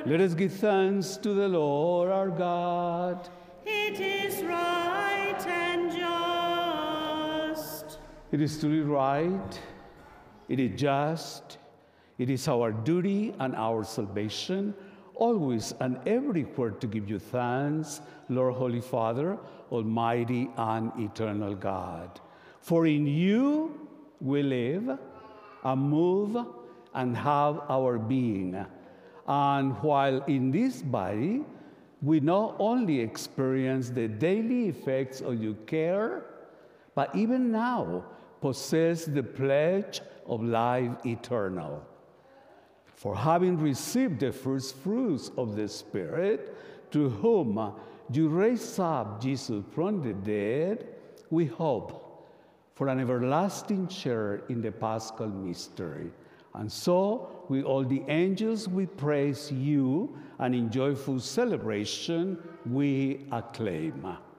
Let us give thanks to the Lord our God. It is right and just. It is truly right. It is just. It is our duty and our salvation, always and everywhere to give you thanks, Lord, Holy Father, Almighty and eternal God. For in you we live and move and have our being. And while in this body, we not only experience the daily effects of your care, but even now possess the pledge of life eternal. For having received the first fruits of the Spirit, to whom you raised up Jesus from the dead, we hope for an everlasting share in the Paschal mystery. And so, with all the angels, we praise you, and in joyful celebration, we acclaim.